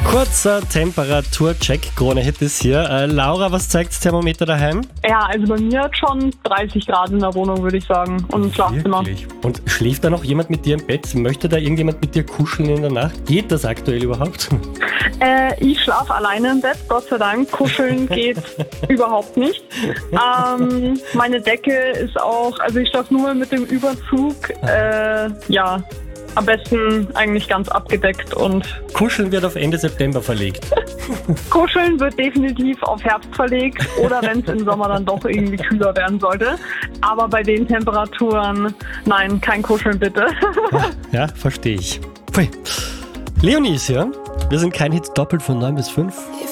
Kurzer Temperaturcheck, Krone-Hit ist hier. Laura, was zeigt das Thermometer daheim? Ja, also bei mir hat schon 30 Grad in der Wohnung, würde ich sagen. Und im Schlafzimmer. Wirklich? Und schläft da noch jemand mit dir im Bett? Möchte da irgendjemand mit dir kuscheln in der Nacht? Geht das aktuell überhaupt? Ich schlafe alleine im Bett, Gott sei Dank. Kuscheln geht überhaupt nicht. Meine Decke ist auch, also ich schlafe nur mit dem Überzug. Am besten eigentlich ganz abgedeckt und Kuscheln wird auf Ende September verlegt. Kuscheln wird definitiv auf Herbst verlegt oder wenn es im Sommer dann doch irgendwie kühler werden sollte. Aber bei den Temperaturen, nein, kein Kuscheln bitte. Ja, verstehe ich. Pui. Leonie ist hier. Wir sind kein Hit doppelt von 9 bis 5.